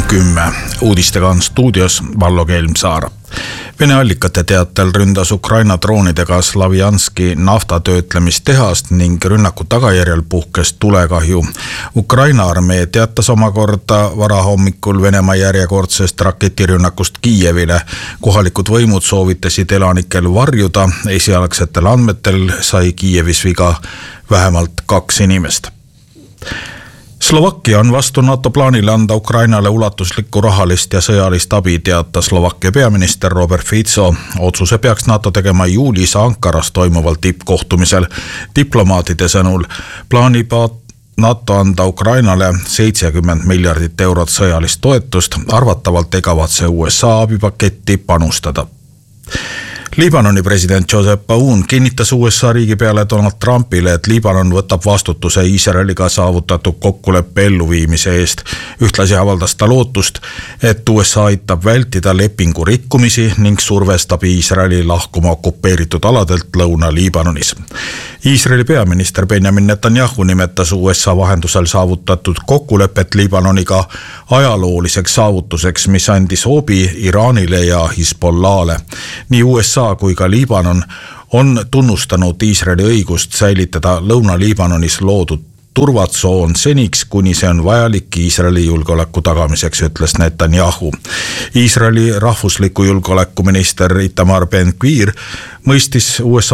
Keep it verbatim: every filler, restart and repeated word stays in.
kümme. Uudistega on stuudios Vallo Kelmsaar. Vene allikate teatel ründas Ukraina droonidega Slavjanski naftatöötlemistehast ning rünnaku tagajärjel puhkes tulekahju. Ukraina armee teatas omakorda varahommikul Venemaa järjekordsest raketirünnakust Kiievile. Kohalikud võimud soovitasid elanikel varjuda. Esialgsetel andmetel sai Kiievis viga vähemalt kaks inimest. Slovakkia on vastu NATO plaanile anda Ukrainale ulatuslikku rahalist ja sõjalist abi, teata Slovakkia peaminister Robert Fico. Otsuse peaks NATO tegema juulis Ankaras toimuval tippkohtumisel. Diplomaatide sõnul plaanib NATO anda Ukrainale seitsekümmend miljardit eurot sõjalist toetust, arvatavalt ei kavatse U S A abipaketti panustada. Liibanoni president Joseph Aoun kinnitas U S A riigipeale Donald Trumpile, et Liibanon võtab vastutuse Iisraeliga saavutatud kokkuleppe elluviimise eest. Ühtlasi avaldas ta lootust, et U S A aitab vältida lepingu rikkumisi ning survestab Iisraeli lahkuma okupeeritud aladelt Lõuna-Liibanonis. Iisraeli peaminister Benjamin Netanyahu nimetas U S A vahendusel saavutatud kokkulepet Liibanoniga ajalooliseks saavutuseks, mis andis hoobi Iraanile ja Hezbollah'le. Nii U S A kui ka Liibanon on tunnustanud Iisraeli õigust säilitada Lõuna-Liibanonis loodud turvatsoon seniks, kuni see on vajalik Iisraeli julgeoleku tagamiseks, ütles Netanyahu. Iisraeli rahvusliku julgeolekuminister Itamar Ben-Gvir mõistis U S A